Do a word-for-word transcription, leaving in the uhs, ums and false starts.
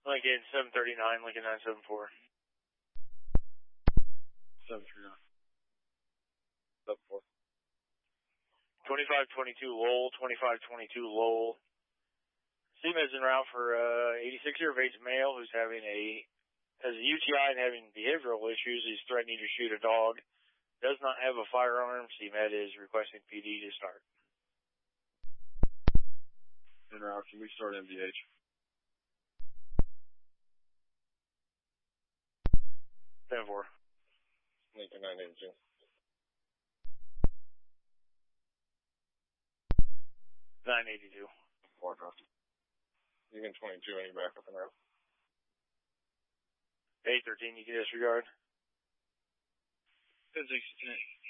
Lincoln seven thirty-nine, Lincoln nine seven four. seven three nine. seven four. twenty-five twenty-two Lowell, twenty-five twenty-two Lowell. C M is en route for a eighty-six year of age male who's having a, has a U T I and having behavioral issues. He's threatening to shoot a dog. Does not have a firearm. C M E D is requesting P D to start. En route, can we start M V H? ten four. Lincoln nine eighty-two. nine eighty-two. Four drop. Lincoln twenty-two, any backup en route? eight thirteen, you can disregard. ten sixty-ten.